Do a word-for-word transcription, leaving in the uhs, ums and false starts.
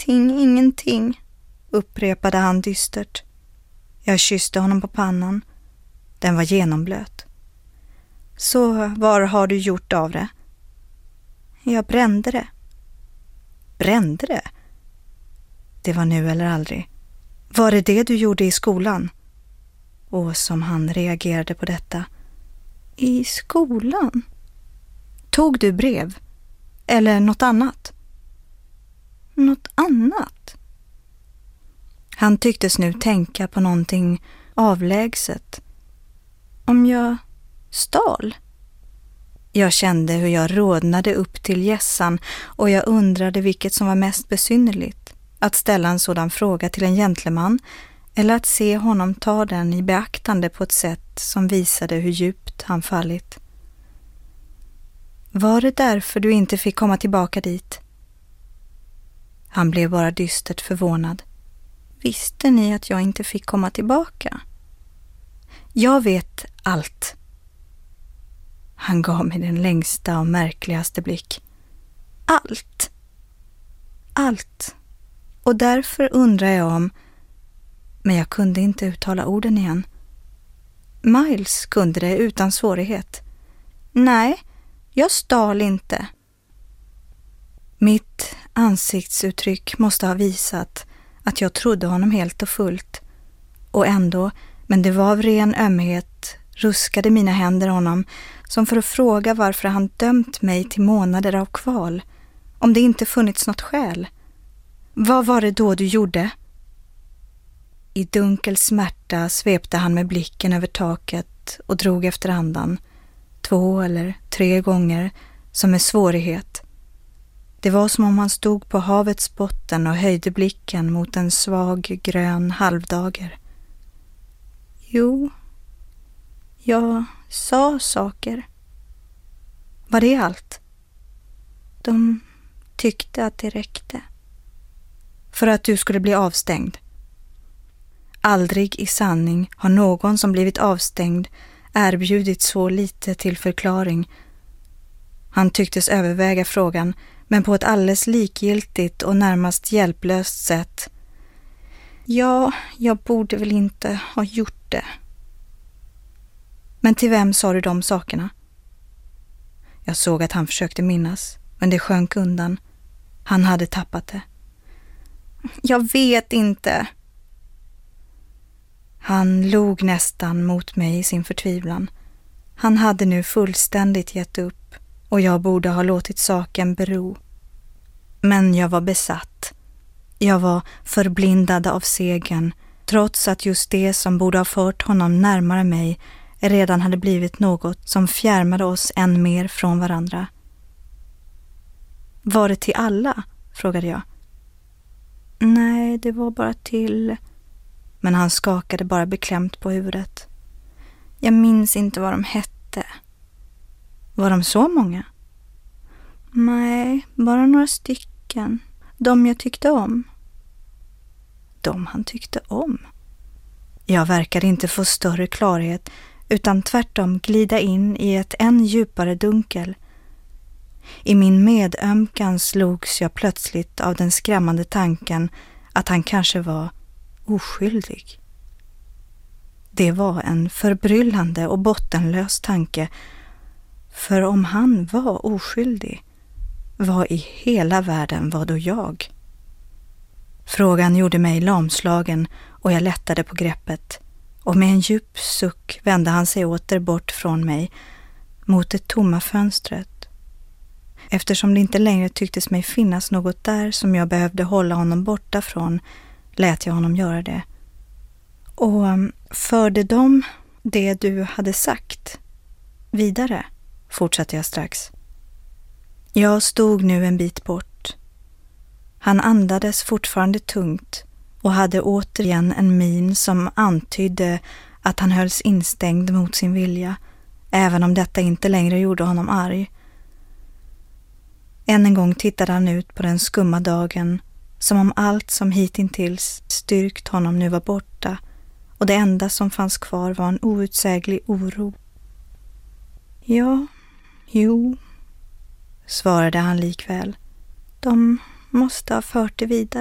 Ingenting, ingenting, upprepade han dystert. Jag kysste honom på pannan. Den var genomblöt. Så var har du gjort av det? Jag brände det. Brände det? Det var nu eller aldrig. Var det det du gjorde i skolan? Och som han reagerade på detta. I skolan? Tog du brev? Eller något annat? Något annat? Han tycktes nu tänka på någonting avlägset. Om jag stal? Jag kände hur jag rodnade upp till gässan och jag undrade vilket som var mest besynnerligt. Att ställa en sådan fråga till en gentleman eller att se honom ta den i beaktande på ett sätt som visade hur djupt han fallit. Var det därför du inte fick komma tillbaka dit? Han blev bara dystert förvånad. Visste ni att jag inte fick komma tillbaka? Jag vet allt. Han gav mig den längsta och märkligaste blick. Allt. Allt. Och därför undrar jag om... Men jag kunde inte uttala orden igen. Miles kunde det utan svårighet. Nej, jag stal inte. Mitt ansiktsuttryck måste ha visat att jag trodde honom helt och fullt. Och ändå, men det var av ren ömhet, ruskade mina händer honom som för att fråga varför han dömt mig till månader av kval. Om det inte funnits något skäl. Vad var det då du gjorde? I dunkel smärta svepte han med blicken över taket och drog efter andan. Två eller tre gånger, som med svårighet. Det var som om han stod på havets botten och höjde blicken mot en svag grön halvdager. Jo, jag sa saker. Var det allt? De tyckte att det räckte. För att du skulle bli avstängd. Aldrig i sanning har någon som blivit avstängd erbjudit så lite till förklaring. Han tycktes överväga frågan, men på ett alldeles likgiltigt och närmast hjälplöst sätt. Ja, jag borde väl inte ha gjort det. Men till vem sa du de sakerna? Jag såg att han försökte minnas, men det sjönk undan. Han hade tappat det. Jag vet inte. Han log nästan mot mig i sin förtvivlan. Han hade nu fullständigt gett upp och jag borde ha låtit saken bero. Men jag var besatt. Jag var förblindad av segern, trots att just det som borde ha fört honom närmare mig redan hade blivit något som fjärmade oss än mer från varandra. Var det till alla? Frågade jag. Nej, det var bara till... Men han skakade bara beklämt på huvudet. Jag minns inte vad de hette. Var de så många? Nej, bara några stycken. De jag tyckte om. De han tyckte om? Jag verkade inte få större klarhet utan tvärtom glida in i ett än djupare dunkel. I min medömkan slogs jag plötsligt av den skrämmande tanken att han kanske var oskyldig. Det var en förbryllande och bottenlös tanke, för om han var oskyldig, vad i hela världen var då jag? Frågan gjorde mig lamslagen och jag lättade på greppet, och med en djup suck vände han sig åter bort från mig mot det tomma fönstret. Eftersom det inte längre tycktes mig finnas något där som jag behövde hålla honom borta från, lät jag honom göra det. Och förde de det du hade sagt vidare, fortsatte jag strax. Jag stod nu en bit bort. Han andades fortfarande tungt och hade återigen en min som antydde att han hölls instängd mot sin vilja, även om detta inte längre gjorde honom arg. Än en gång tittade han ut på den skumma dagen, som om allt som hitintills styrkt honom nu var borta, och det enda som fanns kvar var en outsäglig oro. Ja, jo, svarade han likväl. De måste ha fört det vidare.